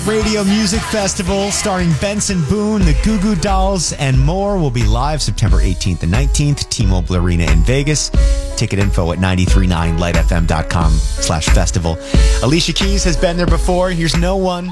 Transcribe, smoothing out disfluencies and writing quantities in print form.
Radio Music Festival starring Benson Boone, the Goo Goo Dolls, and more will be live September 18th and 19th, T-Mobile Arena in Vegas. Ticket info at 939lightfm.com/festival. Alicia Keys has been there before. Here's No One.